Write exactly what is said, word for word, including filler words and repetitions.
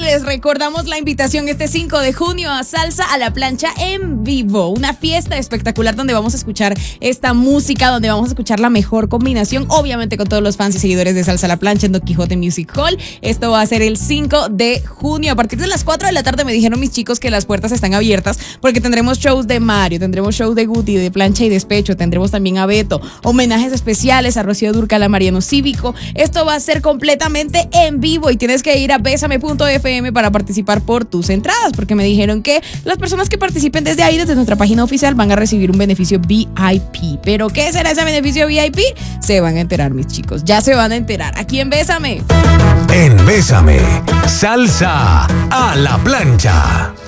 les recordamos la invitación este cinco de junio a Salsa a la Plancha en vivo. Una fiesta espectacular donde vamos a escuchar esta música, donde vamos a escuchar la mejor combinación, obviamente con todos los fans y seguidores de Salsa a la Plancha en Don Quijote Music Hall. Esto va a ser el cinco de junio. A partir de las cuatro de la tarde me dijeron mis chicos que las puertas están abiertas porque tendremos shows de Mario, tendremos shows de Guti, de Plancha y Despecho, tendremos también a Beto, homenajes especiales a Rocío Dúrcal, a Mariano Cívico. Esto va a ser completamente en vivo y tienes que ir a besame punto f m para participar por tus entradas, porque me dijeron que las personas que participen desde ahí, desde nuestra página oficial, van a recibir un beneficio V I P. ¿Pero qué será ese beneficio V I P? Se van a enterar, mis chicos, ya se van a enterar. Aquí en Bésame. En Bésame, Salsa a la Plancha.